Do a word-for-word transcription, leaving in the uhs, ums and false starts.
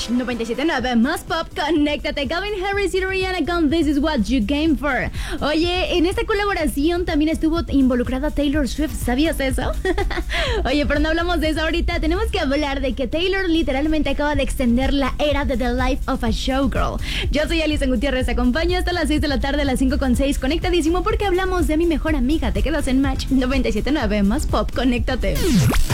noventa y siete punto nueve más pop, conéctate. Calvin Harris y Rihanna con This Is What You Came For. Oye, en esta colaboración también estuvo involucrada Taylor Swift, ¿sabías eso? Oye, pero no hablamos de eso ahorita. Tenemos que hablar de que Taylor literalmente acaba de extender la era de The Life of a Showgirl. Yo soy Alison Gutiérrez, te acompaño hasta las seis de la tarde, a las cinco con seis, conectadísimo porque hablamos de mi mejor amiga. Te quedas en Match noventa y siete punto nueve más pop, conéctate.